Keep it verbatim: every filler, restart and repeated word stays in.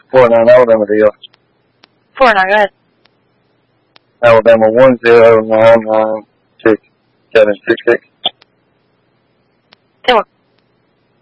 four nine Alabama deal. Four nine, go ahead. Alabama one zero nine nine six seven six six.